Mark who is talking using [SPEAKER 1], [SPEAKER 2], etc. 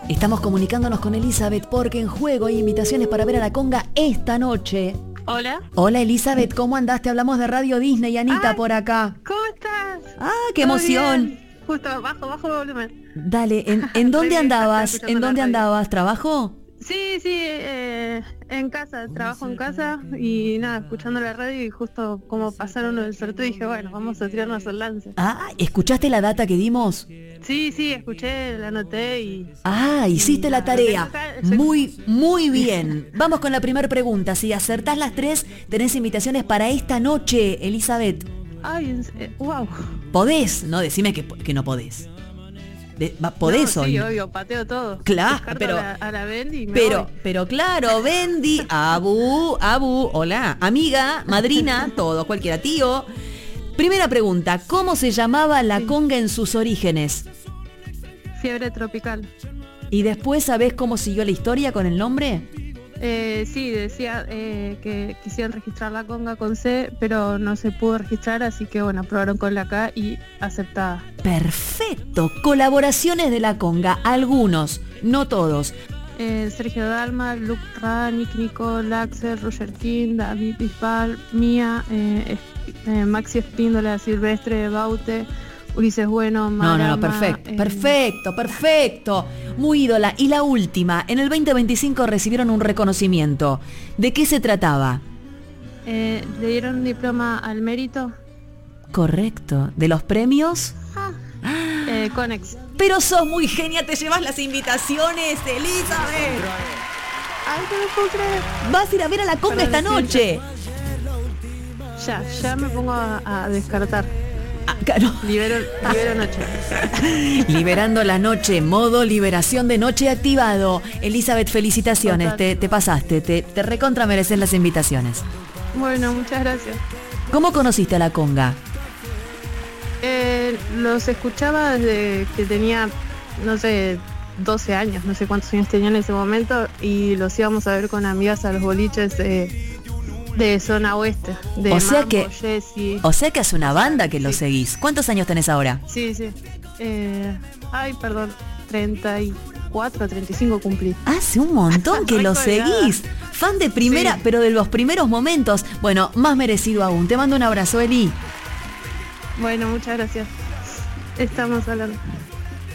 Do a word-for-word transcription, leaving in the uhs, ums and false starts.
[SPEAKER 1] Estamos comunicándonos con Elizabeth porque en juego hay invitaciones para ver a la conga esta noche.
[SPEAKER 2] Hola.
[SPEAKER 1] Hola Elizabeth, ¿cómo andás? Te hablamos de Radio Disney, Anita,
[SPEAKER 2] Ay,
[SPEAKER 1] por acá.
[SPEAKER 2] ¿Cómo estás?
[SPEAKER 1] ¡Ah, qué emoción!
[SPEAKER 2] Bien. Justo, bajo, bajo el volumen.
[SPEAKER 1] Dale, ¿en, ¿en dónde
[SPEAKER 2] Re bien,
[SPEAKER 1] andabas?
[SPEAKER 2] estaba
[SPEAKER 1] ¿En
[SPEAKER 2] escuchando
[SPEAKER 1] dónde
[SPEAKER 2] la radio.
[SPEAKER 1] andabas? ¿Trabajo?
[SPEAKER 2] Sí, sí, eh, en casa, trabajo en casa y nada, escuchando la radio y justo como pasaron lo del sorteo dije, bueno, vamos a tirarnos el lance.
[SPEAKER 1] Ah, ¿escuchaste la data que dimos?
[SPEAKER 2] Sí, sí, escuché, la anoté y...
[SPEAKER 1] Ah, hiciste
[SPEAKER 2] y
[SPEAKER 1] la
[SPEAKER 2] nada,
[SPEAKER 1] tarea.
[SPEAKER 2] lo tengo acá, estoy-
[SPEAKER 1] Muy, muy bien. Vamos con la primera pregunta. Si acertás las tres, tenés invitaciones para esta noche, Elizabeth.
[SPEAKER 2] Ay, en se- eh, wow.
[SPEAKER 1] ¿Podés? No, decime que, que no podés. De- va, ¿Podés
[SPEAKER 2] No,
[SPEAKER 1] hoy?
[SPEAKER 2] sí, obvio, pateo todo.
[SPEAKER 1] Claro,
[SPEAKER 2] Descarto
[SPEAKER 1] pero-
[SPEAKER 2] a la, a la Bendy y me
[SPEAKER 1] Pero,
[SPEAKER 2] voy.
[SPEAKER 1] pero claro, Bendy, Abu, Abu, hola, amiga, madrina, todo, cualquiera, tío. Primera pregunta, ¿cómo se llamaba la
[SPEAKER 2] Sí.
[SPEAKER 1] conga en sus orígenes?
[SPEAKER 2] Fiebre tropical.
[SPEAKER 1] Y después, ¿sabés cómo siguió la historia con el nombre?
[SPEAKER 2] Eh, sí, decía eh, que quisieran registrar la conga con C, pero no se pudo registrar, así que bueno, probaron con la K y aceptada.
[SPEAKER 1] Perfecto, colaboraciones de la conga, algunos, no todos.
[SPEAKER 2] Eh, Sergio Dalma, Luke Ra, Nick Nicole, Axel, Roger King, David Bisbal, Mía, eh, Esp- eh, Maxi Espíndola, Silvestre, Baute, Ulises Bueno,
[SPEAKER 1] No,
[SPEAKER 2] Marama,
[SPEAKER 1] no, no, perfecto,
[SPEAKER 2] eh,
[SPEAKER 1] perfecto, perfecto. Muy ídola. Y la última, en el veinte veinticinco recibieron un reconocimiento. ¿De qué se trataba?
[SPEAKER 2] eh, le dieron un diploma al mérito.
[SPEAKER 1] Correcto. ¿De los premios?
[SPEAKER 2] Eh, Conex.
[SPEAKER 1] Pero sos muy genia, te llevas las invitaciones, Elizabeth.
[SPEAKER 2] Ay, no me puedo creer.
[SPEAKER 1] Vas a ir a ver a la conga
[SPEAKER 2] Para
[SPEAKER 1] esta noche.
[SPEAKER 2] Ya, ya me pongo a, a descartar.
[SPEAKER 1] Ah, claro.
[SPEAKER 2] Libero, libero noche.
[SPEAKER 1] Liberando la noche, modo liberación de noche activado. Elizabeth, felicitaciones,
[SPEAKER 2] Total.
[SPEAKER 1] te, te pasaste, te, te recontra mereces las invitaciones.
[SPEAKER 2] Bueno, muchas gracias.
[SPEAKER 1] ¿Cómo conociste a la conga?
[SPEAKER 2] Eh, los escuchaba desde que tenía, no sé, doce años, no sé cuántos años tenía en ese momento, y los íbamos a ver con amigas a los boliches de, de zona oeste, de
[SPEAKER 1] O sea
[SPEAKER 2] Mambo,
[SPEAKER 1] que-
[SPEAKER 2] Jessy.
[SPEAKER 1] O sea que hace una banda que lo
[SPEAKER 2] Sí.
[SPEAKER 1] seguís. ¿Cuántos años tenés ahora?
[SPEAKER 2] Sí, sí. Eh, ay, perdón, treinta y cuatro, treinta y cinco cumplí.
[SPEAKER 1] Hace un montón que lo
[SPEAKER 2] Recolgada.
[SPEAKER 1] seguís. Fan de primera,
[SPEAKER 2] Sí.
[SPEAKER 1] pero de los primeros momentos. Bueno, más merecido aún. Te mando un abrazo, Eli.
[SPEAKER 2] Bueno, muchas gracias. Estamos hablando.